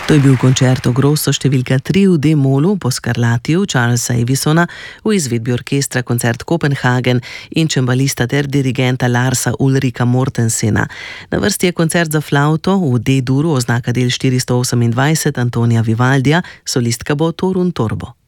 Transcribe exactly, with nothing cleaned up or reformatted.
To je bil koncerto grosso številka tri v D-molu po Scarlatiju Charlesa Evisona v izvedbi orkestra Koncert Kopenhagen in čembalista ter dirigenta Larsa Ulrika Mortensena. Na vrsti je koncert za flavto v D-duru oznaka del štiristo osemindvajset Antonija Vivaldija, solistka bo Torun Torbo.